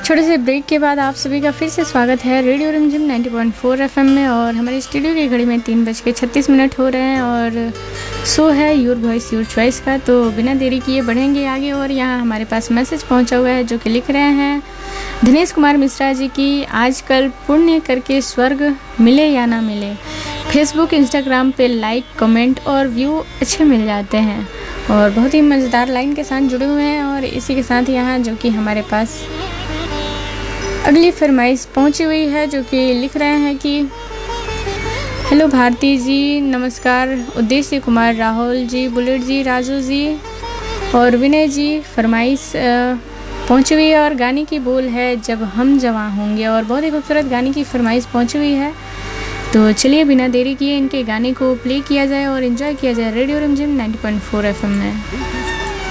छोटे से ब्रेक के बाद आप सभी का फिर से स्वागत है रेडियो रिमझिम 90.4 एफएम में। और हमारे स्टूडियो की घड़ी में 3:36 हो रहे हैं और शो है योर वॉइस योर चॉइस का। तो बिना देरी किए बढ़ेंगे आगे। और यहाँ हमारे पास मैसेज पहुँचा हुआ है जो कि लिख रहे हैं दिनेश कुमार मिश्रा जी की, आजकल पुण्य करके स्वर्ग मिले या ना मिले, फेसबुक इंस्टाग्राम पे लाइक कमेंट और व्यू अच्छे मिल जाते हैं। और बहुत ही मज़ेदार लाइन के साथ जुड़े हुए हैं। और इसी के साथ यहाँ जो कि हमारे पास अगली फरमाइश पहुंची हुई है जो कि लिख रहे हैं कि हेलो भारती जी, नमस्कार, उद्देश्य कुमार, राहुल जी, बुलेट जी, राजू जी और विनय जी। फरमाइश पहुंची हुई है और गाने की बोल है जब हम जवां होंगे। और बहुत ही खूबसूरत गाने की फरमाइश पहुंची हुई है। तो चलिए बिना देरी किए इनके गाने को प्ले किया जाए और एंजॉय किया जाए रेडियो रिमझिम 90.4 एफएम में।